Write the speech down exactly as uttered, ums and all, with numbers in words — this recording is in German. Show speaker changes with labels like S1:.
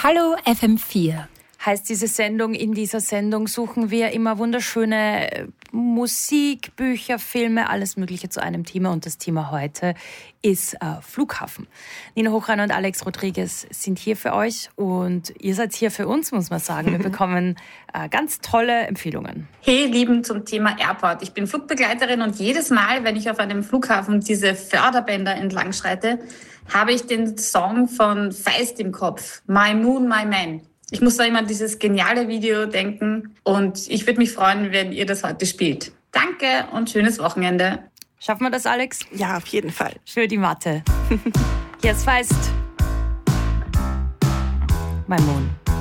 S1: Hallo F M vier.
S2: Heißt diese Sendung, in dieser Sendung suchen wir immer wunderschöne Musik, Bücher, Filme, alles Mögliche zu einem Thema. Und das Thema heute ist äh, Flughafen. Nina Hochreiner und Alex Rodriguez sind hier für euch und ihr seid hier für uns, muss man sagen. Wir bekommen äh, ganz tolle Empfehlungen.
S3: Hey, Lieben, zum Thema Airport. Ich bin Flugbegleiterin und jedes Mal, wenn ich auf einem Flughafen diese Förderbänder entlang schreite, habe ich den Song von Feist im Kopf. My Moon, My Man. Ich muss da immer an dieses geniale Video denken und ich würde mich freuen, wenn ihr das heute spielt. Danke und schönes Wochenende.
S2: Schaffen wir das, Alex?
S4: Ja, auf jeden Fall.
S2: Für die Mathe. Jetzt Feist. My Moon.